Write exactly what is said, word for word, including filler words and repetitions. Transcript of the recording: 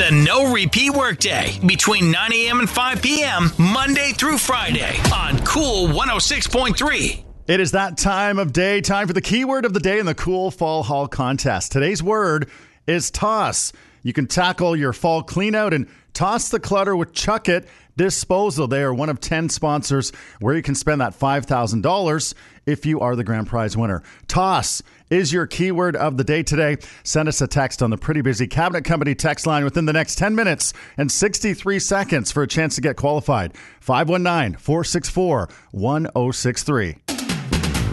a no repeat workday between nine a.m. and five p.m. Monday through Friday on Cool one oh six point three. It is that time of day, time for the keyword of the day in the Cool Fall Haul Contest. Today's word is toss. You can tackle your fall clean out and toss the clutter with Chuck It Disposal. They are one of ten sponsors where you can spend that five thousand dollars if you are the grand prize winner. Toss is your keyword of the day today. Send us a text on the Pretty Busy Cabinet Company text line within the next ten minutes and sixty-three seconds for a chance to get qualified. five one nine, four six four, one oh six three.